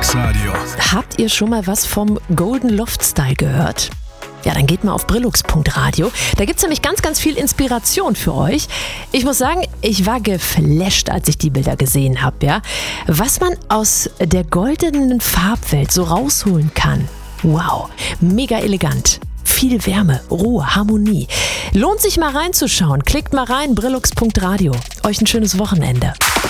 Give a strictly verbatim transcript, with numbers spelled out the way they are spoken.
Brillux Radio. Habt ihr schon mal was vom Golden Loft Style gehört? Ja, dann geht mal auf brillux punkt radio. Da gibt's nämlich ganz, ganz viel Inspiration für euch. Ich muss sagen, ich war geflasht, als ich die Bilder gesehen habe, ja. Was man aus der goldenen Farbwelt so rausholen kann. Wow, mega elegant. Viel Wärme, Ruhe, Harmonie. Lohnt sich mal reinzuschauen. Klickt mal rein, brillux punkt radio. Euch ein schönes Wochenende.